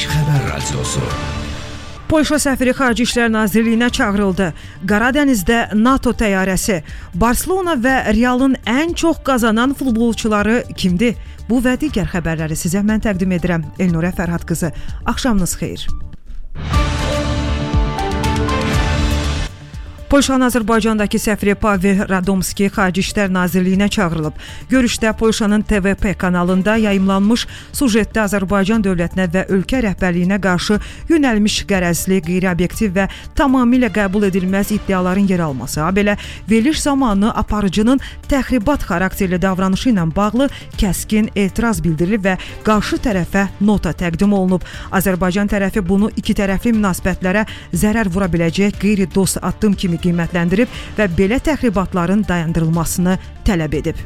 Xəbər radiosu. Polşa səfiri Xarici İşlər Nazirliyinə çağırıldı. Qaradənizdə NATO təyyarəsi. Barselona və Realın ən çox qazanan futbolçuları kimdir? Bu və digər xəbərləri sizə mən təqdim edirəm. Elnurə Fərhad qızı. Axşamınız xeyir. Polşanın Azərbaycandakı səfiri Pavel Radomski Xarici İşlər Nazirliyinə çağırılıb. Görüşdə Polşanın TVP kanalında yayımlanmış sujetdə Azərbaycan dövlətinə və ölkə rəhbərliyinə qarşı yönəlmiş qərəzli, qeyri-obyektiv və tamamilə qəbul edilməz iddiaların yer alması, habelə veriliş zamanı aparıcının təxribat xarakterli davranışı ilə bağlı kəskin etiraz bildirilib və qarşı tərəfə nota təqdim olunub. Azərbaycan tərəfi bunu iki tərəfli münasibətlərə zərər vura biləcək qeyri-dost addım kimi qiymətləndirib və belə təxribatların dayandırılmasını tələb edib.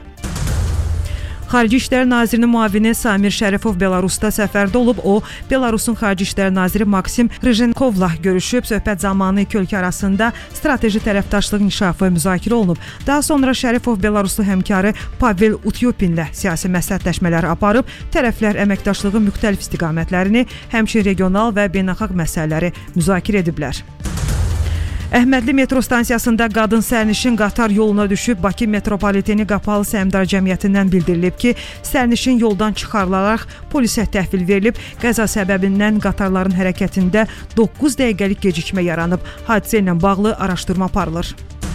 Xarici İşlər Nazirinin müavini Samir Şərifov Belarusda səfərdə olub. O, Belarusun Xarici İşlər Naziri Maksim Ryzhenkovla görüşüb. Söhbət zamanı iki ölkə arasında strateji tərəfdaşlıq inkişafı müzakirə olunub. Daha sonra Şərifov Belaruslu həmkarı Pavel Utyopinlə siyasi məsləhətləşmələr aparıb. Tərəflər əməkdaşlığın müxtəlif istiqamətlərini, həmçinin regional və beynəlxalq məsələləri müzakirə ediblər. Əhmədli metro stansiyasında qadın sərnişin qatar yoluna düşüb. Bakı Metropoliteni Qapalı Səhmdar Cəmiyyətindən bildirilib ki, sərnişin yoldan çıxarılaraq polisə təhvil verilib. Qəza səbəbindən qatarların hərəkətində 9 dəqiqəlik gecikmə yaranıb. Hadisə ilə bağlı araşdırma aparılır.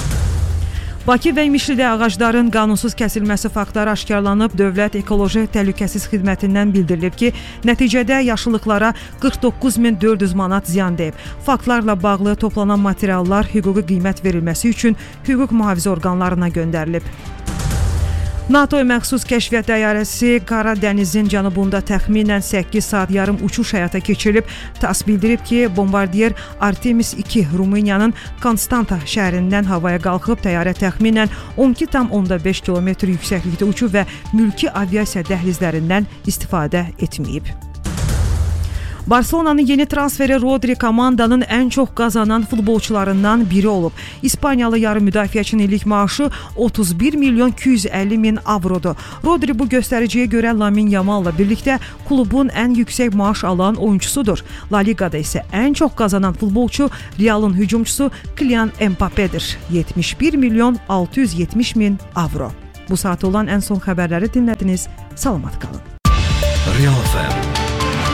Bakı və Mişlidə ağacların qanunsuz kəsilməsi faktları aşkarlanıb. Dövlət Ekoloji Təhlükəsiz Xidmətindən bildirilib ki, nəticədə yaşıllıqlara 49.400 manat ziyan dəyib. Faktlarla bağlı toplanan materiallar hüquqi qiymət verilməsi üçün hüquq mühafizə orqanlarına göndərilib. NATO-ya məxsus kəşfiyyat təyyarəsi Qaradənizin cənubunda təxminən 8 saat yarım uçuş həyata keçirilib. TASS bildirib ki, bombardiyer Artemis 2 Rumıniyanın Konstanta şəhərindən havaya qalxıb. Təyyarə təxminən 12,5 km yüksəklikdə uçub və mülki aviasiya dəhlizlərindən istifadə etməyib. Barselonanın yeni transferi Rodri komandanın ən çox qazanan futbolçularından biri olub. İspaniyalı yarım müdafiəçinin illik maaşı 31.250.000 avrodur. Rodri bu göstəriciyə görə Lamine Yamal'la birlikdə klubun ən yüksək maaş alan oyuncusudur. La Ligada isə ən çox qazanan futbolçu Real'ın hücumçusu Kylian Mbappe'dir. 71.670.000 avro. Bu saat olan ən son xəbərləri dinlədiniz. Salamat qalın. Real FM